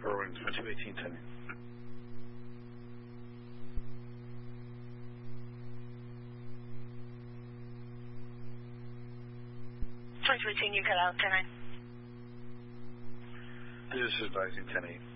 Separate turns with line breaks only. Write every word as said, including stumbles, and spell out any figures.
Irwin, two eighteen ten.
twenty-two eighteen, you cut out, ten nine.
This is advising ten eight.